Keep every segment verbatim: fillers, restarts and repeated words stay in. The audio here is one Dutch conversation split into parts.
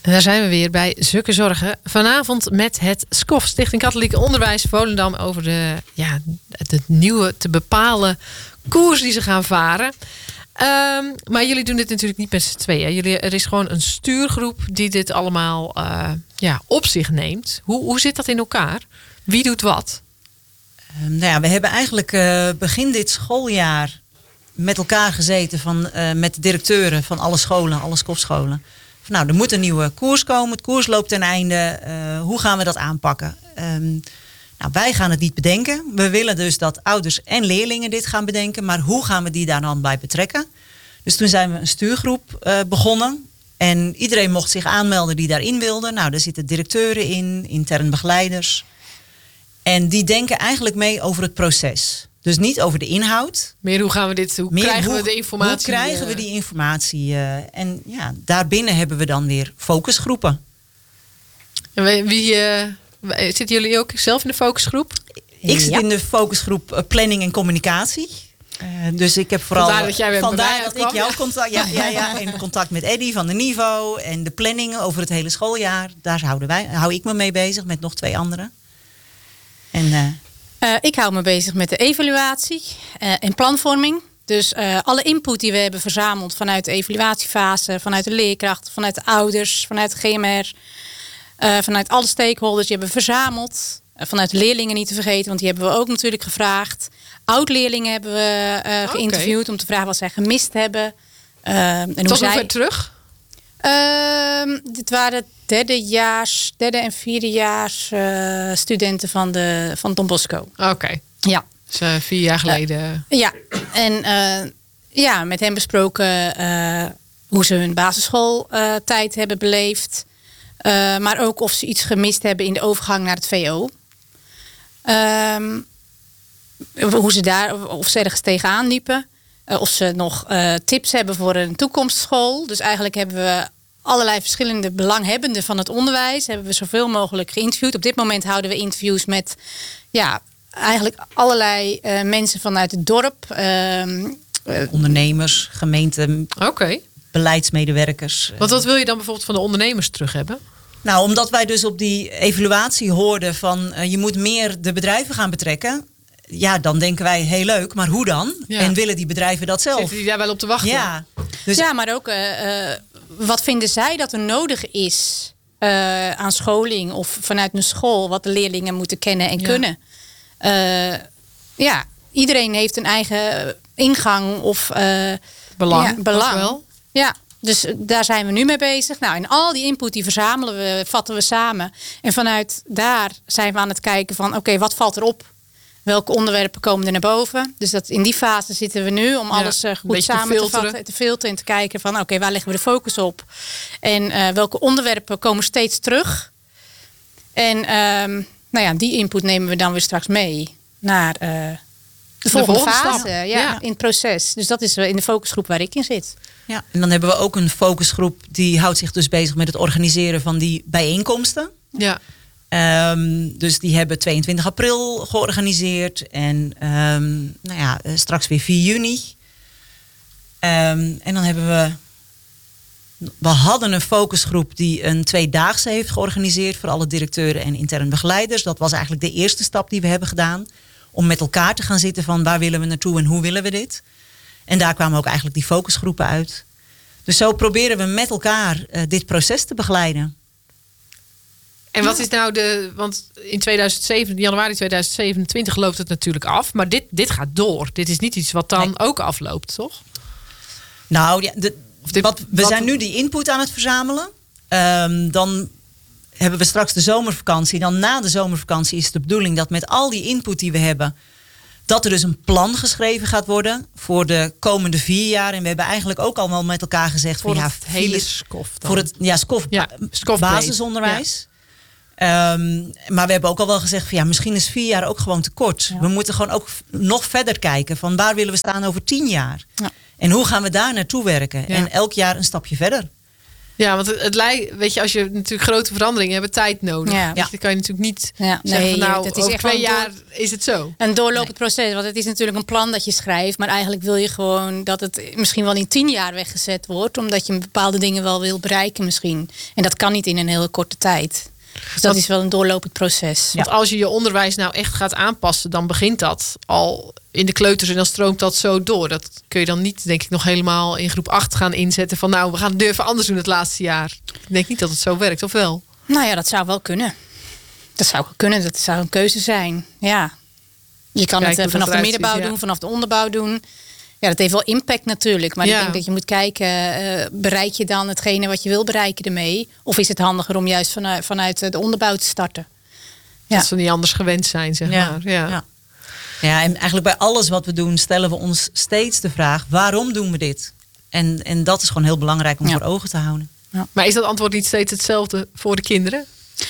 En daar zijn we weer bij Zukke Zorgen. Vanavond met het S C O F, Stichting Katholiek Onderwijs Volendam, over de, ja, de nieuwe te bepalen koers die ze gaan varen. Um, maar jullie doen dit natuurlijk niet met z'n tweeën. Jullie, er is gewoon een stuurgroep die dit allemaal uh, ja, op zich neemt. Hoe, hoe zit dat in elkaar? Wie doet wat? Um, nou ja, we hebben eigenlijk uh, begin dit schooljaar met elkaar gezeten van, uh, met de directeuren van alle scholen, alle S C O F-scholen. Van, nou, er moet een nieuwe koers komen. Het koers loopt ten einde. Uh, hoe gaan we dat aanpakken? Um, nou, wij gaan het niet bedenken. We willen dus dat ouders en leerlingen dit gaan bedenken. Maar hoe gaan we die daar dan bij betrekken? Dus toen zijn we een stuurgroep uh, begonnen. En iedereen mocht zich aanmelden die daarin wilde. Nou, daar zitten directeuren in, intern begeleiders. En die denken eigenlijk mee over het proces. Dus niet over de inhoud. Meer hoe gaan we dit, hoe Meer krijgen hoe, we de informatie? Hoe krijgen we die informatie? Uh, en ja, daarbinnen hebben we dan weer focusgroepen. En wie, uh, zitten jullie ook zelf in de focusgroep? Ik zit ja. in de focusgroep uh, planning en communicatie. Uh, dus ik heb vooral. Vandaar dat jij vandaar dat ik jouw contact. Ja, ja, ja, in contact met Eddy van de Niveau. En de planning over het hele schooljaar. Daar houden wij, hou ik me mee bezig met nog twee anderen. En. Uh, Uh, ik hou me bezig met de evaluatie uh, en planvorming. Dus uh, alle input die we hebben verzameld vanuit de evaluatiefase, vanuit de leerkrachten, vanuit de ouders, vanuit de G M R, uh, vanuit alle stakeholders, die hebben we verzameld. Uh, vanuit de leerlingen niet te vergeten, want die hebben we ook natuurlijk gevraagd. Oud-leerlingen hebben we uh, geïnterviewd okay. om te vragen wat zij gemist hebben. Uh, en Tot hoe zij... ver terug? Uh, dit waren derdejaars, derde en vierdejaars uh, studenten van, de, van Don Bosco. Oké. Okay. Ja. Dus uh, vier jaar geleden. Uh, ja. En uh, ja, met hen besproken uh, hoe ze hun basisschooltijd uh, hebben beleefd. Uh, maar ook of ze iets gemist hebben in de overgang naar het V O. Um, hoe ze daar, of ze ergens tegenaan liepen. Uh, of ze nog uh, tips hebben voor een toekomstschool. Dus eigenlijk hebben we allerlei verschillende belanghebbenden van het onderwijs. Hebben we zoveel mogelijk geïnterviewd. Op dit moment houden we interviews met ja, eigenlijk allerlei uh, mensen vanuit het dorp. Uh, uh, Ondernemers, gemeenten, okay. beleidsmedewerkers. Want wat wil je dan bijvoorbeeld van de ondernemers terug hebben? Nou, omdat wij dus op die evaluatie hoorden van uh, je moet meer de bedrijven gaan betrekken. Ja, dan denken wij heel leuk, maar hoe dan? Ja. En willen die bedrijven dat zelf? Zitten die daar wel op te wachten? Ja, dus ja maar ook uh, uh, wat vinden zij dat er nodig is uh, aan scholing of vanuit een school wat de leerlingen moeten kennen en ja. kunnen? Uh, ja, iedereen heeft een eigen ingang of uh, belang. Ja, belang. Wel. Ja. Dus daar zijn we nu mee bezig. Nou, en al die input die verzamelen we, vatten we samen. En vanuit daar zijn we aan het kijken van oké, okay, wat valt erop? Welke onderwerpen komen er naar boven? Dus dat in die fase zitten we nu om alles ja, goed samen te vatten, te filteren en te kijken van oké, okay, waar leggen we de focus op? En uh, welke onderwerpen komen steeds terug? En um, nou ja, die input nemen we dan weer straks mee naar uh, de, de volgende, volgende fase ja, ja. in het proces. Dus dat is in de focusgroep waar ik in zit. Ja, en dan hebben we ook een focusgroep die houdt zich dus bezig met het organiseren van die bijeenkomsten. Ja. Um, dus die hebben tweeëntwintig april georganiseerd. En um, nou ja, straks weer vier juni. Um, en dan hebben we... We hadden een focusgroep die een tweedaagse heeft georganiseerd voor alle directeuren en intern begeleiders. Dat was eigenlijk de eerste stap die we hebben gedaan. Om met elkaar te gaan zitten van waar willen we naartoe en hoe willen we dit. En daar kwamen ook eigenlijk die focusgroepen uit. Dus zo proberen we met elkaar uh, dit proces te begeleiden. En wat is nou de... Want in tweeduizend zeven, januari tweeduizend zevenentwintig loopt het natuurlijk af. Maar dit, dit gaat door. Dit is niet iets wat dan nee. ook afloopt, toch? Nou, ja, de, dit, wat, we wat, zijn nu die input aan het verzamelen. Um, dan hebben we straks de zomervakantie. Dan na de zomervakantie is de bedoeling dat met al die input die we hebben... dat er dus een plan geschreven gaat worden voor de komende vier jaar. En we hebben eigenlijk ook allemaal met elkaar gezegd... Voor van, het ja, hele vier, S C O F dan. Voor het ja, S C O F, ja, S C O F basisonderwijs. Ja. Um, maar we hebben ook al wel gezegd van ja, misschien is vier jaar ook gewoon te kort. Ja. We moeten gewoon ook nog verder kijken van waar willen we staan over tien jaar. Ja. En hoe gaan we daar naartoe werken? Ja. En elk jaar een stapje verder. Ja, want het, het lijkt, weet je, als je natuurlijk grote veranderingen hebt, tijd nodig. Ja. Dus dan kan je natuurlijk niet Ja, zeggen nee, van, nou, dat is over echt twee wel door- jaar is het zo. Een doorlopend proces, want het is natuurlijk een plan dat je schrijft, maar eigenlijk wil je gewoon dat het misschien wel in tien jaar weggezet wordt, omdat je bepaalde dingen wel wil bereiken misschien. En dat kan niet in een hele korte tijd. Dus dat Want- is wel een doorlopend proces. Want als je je onderwijs nou echt gaat aanpassen, dan begint dat al in de kleuters en dan stroomt dat zo door. Dat kun je dan niet, denk ik, nog helemaal in groep acht gaan inzetten van, nou, we gaan het durven anders doen het laatste jaar. Ik denk niet dat het zo werkt, of wel? Nou ja, dat zou wel kunnen. Dat zou wel kunnen, dat zou een keuze zijn. Ja. Je kan Kijk het eh, hoe vanaf dat de eruit middenbouw ziet, ja. doen, vanaf de onderbouw doen. Ja, dat heeft wel impact natuurlijk. Maar Ja. ik denk dat je moet kijken, eh, bereik je dan hetgene wat je wil bereiken ermee? Of is het handiger om juist vanuit, vanuit de onderbouw te starten? Ja. Dat ze niet anders gewend zijn, zeg Ja, maar. Ja. ja. Ja, en eigenlijk bij alles wat we doen stellen we ons steeds de vraag, waarom doen we dit? En, en dat is gewoon heel belangrijk om Ja. voor ogen te houden. Maar is dat antwoord niet steeds hetzelfde voor de kinderen?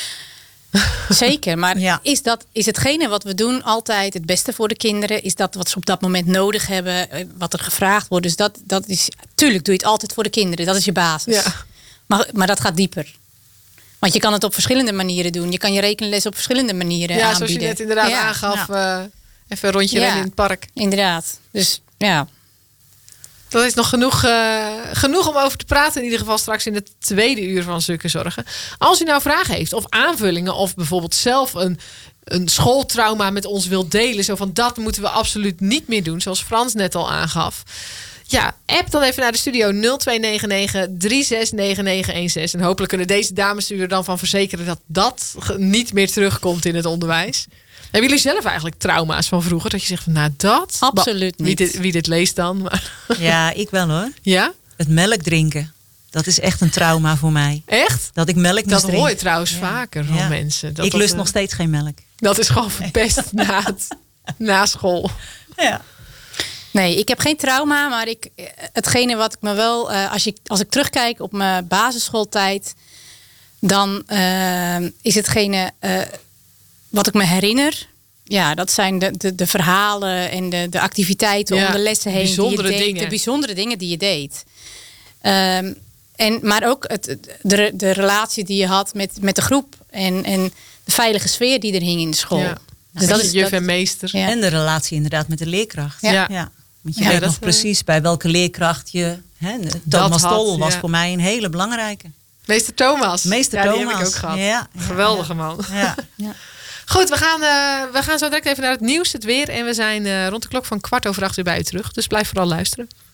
Zeker, maar Ja. is, dat, is hetgene wat we doen altijd het beste voor de kinderen? Is dat wat ze op dat moment nodig hebben? eh, Wat er gevraagd wordt? Dus dat, dat is, tuurlijk doe je het altijd voor de kinderen. Dat is je basis. Ja. Maar, maar dat gaat dieper. Want je kan het op verschillende manieren doen. Je kan je rekenles op verschillende manieren Ja, aanbieden. zoals je net inderdaad Ja, aangaf. eh, even een rondje Ja. rennen in het park. Inderdaad. Dus ja. Dat is nog genoeg, eh, genoeg om over te praten. In ieder geval straks in het tweede uur van Zukken Zorgen. Als u nou vragen heeft of aanvullingen. Of bijvoorbeeld zelf een, een schooltrauma met ons wilt delen. Zo van, dat moeten we absoluut niet meer doen. Zoals Frans net al aangaf. Ja, app dan even naar de studio nul twee negen negen drie zes negen negen een zes. En hopelijk kunnen deze dames u er dan van verzekeren dat dat ge- niet meer terugkomt in het onderwijs. Hebben jullie zelf eigenlijk trauma's van vroeger? Dat je zegt van, nou dat... Absoluut Wie niet. dit, wie dit leest dan. Maar, Ja, ik wel hoor. ja? Het melk drinken, dat is echt een trauma voor mij. Echt? Dat ik melk Dat moest hoor drinken. je trouwens Ja. vaker van Ja. mensen. Dat ik dat, lust eh, nog steeds geen melk. Dat is gewoon verpest na, het, na school. Ja. Nee, ik heb geen trauma, maar ik, hetgene wat ik me wel, eh, als, je, als ik terugkijk op mijn basisschooltijd, dan eh, is hetgene eh, wat ik me herinner. Ja, dat zijn de, de, de verhalen en de, de activiteiten Ja, om de lessen heen. bijzondere die je deed, dingen. De bijzondere dingen die je deed. Ehm, en, maar ook het, het- de, de relatie die je had met, met de groep. En, en de veilige sfeer die er hing in de school. Ja. Dus dat Met is je juf dat- en meester. Ja. En de relatie inderdaad met de leerkracht. Ja. Ja. Want je Ja, weet dat, nog eh, precies bij welke leerkracht je... Hè, Thomas had, Tol was ja. voor mij een hele belangrijke. Meester Thomas. Meester ja, die Thomas. heb ik ook gehad. Ja, ja, Geweldige ja. man. Ja. Goed, we gaan, eh, we gaan zo direct even naar het nieuws, het weer. En we zijn eh, rond de klok van kwart over acht uur bij u terug. Dus blijf vooral luisteren.